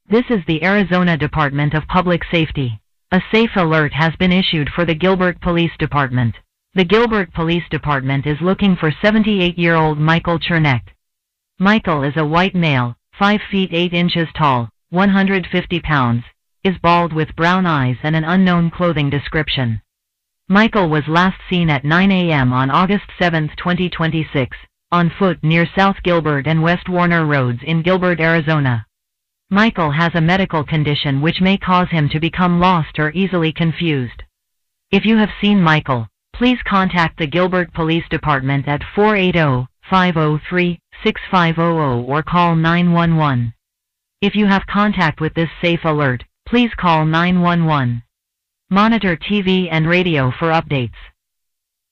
This is the Arizona Department of Public Safety. A safe alert has been issued for the Gilbert Police Department. The Gilbert Police Department is looking for 78-year-old Michael Chernek. Michael is a white male, 5 feet 8 inches tall, 150 pounds, is bald with brown eyes and an unknown clothing description. Michael was last seen at 9 a.m. on August 7, 2026, on foot near South Gilbert and West Warner Roads in Gilbert, Arizona. Michael has a medical condition which may cause him to become lost or easily confused. If you have seen Michael, please contact the Gilbert Police Department at 480-503-6500 or call 911. If you have contact with this safe alert, please call 911. Monitor TV and radio for updates.